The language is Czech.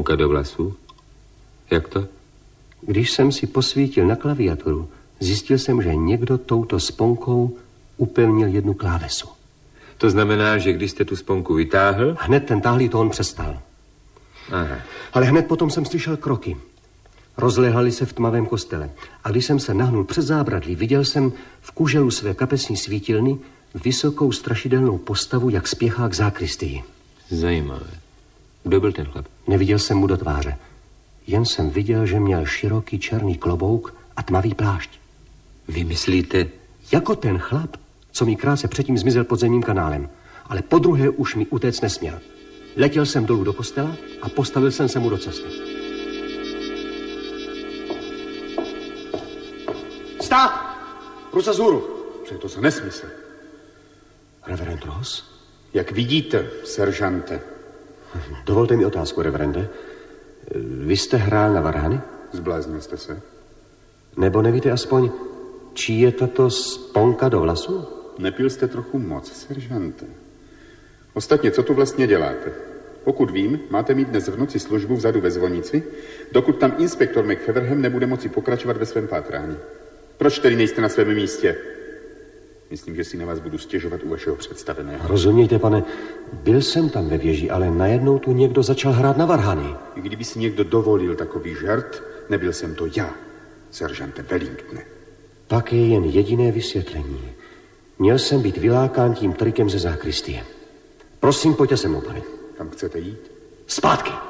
sponka do vlasů? Jak to? Když jsem si posvítil na klaviaturu, zjistil jsem, že někdo touto sponkou upevnil jednu klávesu. To znamená, že když jste tu sponku vytáhl... Hned ten táhlý tón přestal. Aha. Ale hned potom jsem slyšel kroky. Rozléhali se v tmavém kostele. A když jsem se nahnul před zábradlí, viděl jsem v kuželu své kapesní svítilny vysokou strašidelnou postavu, jak spěchá k zákristii. Zajímavé. Kdo byl ten chlap? Neviděl jsem mu do tváře. Jen jsem viděl, že měl široký černý klobouk a tmavý plášť. Vy myslíte? Jako ten chlap, co mi krátce předtím zmizel podzemním kanálem. Ale podruhé už mi utéct nesměl. Letěl jsem dolů do kostela a postavil jsem se mu do cesty. Stát! Ruce vzhůru! Co je to za nesmysl? Reverend Ross? Jak vidíte, seržante. Dovolte mi otázku, reverende. Vy jste hrál na varhany? Zbláznil jste se? Nebo nevíte aspoň, čí je tato sponka do vlasu? Nepil jste trochu moc, seržante. Ostatně, co tu vlastně děláte? Pokud vím, máte mít dnes v noci službu vzadu ve zvonici, dokud tam inspektor McFeverham nebude moci pokračovat ve svém pátrání. Proč tedy nejste na svém místě? Myslím, že si na vás budu stěžovat u vašeho představeného. Rozumějte, pane, byl jsem tam ve věži, ale najednou tu někdo začal hrát na varhany. I kdyby si někdo dovolil takový žart, nebyl jsem to já, seržante Wellingtone. Pak je jen jediné vysvětlení. Měl jsem být vylákán tím trikem ze zákristie. Prosím, pojďte se mnou, pane. Kam chcete jít? Zpátky!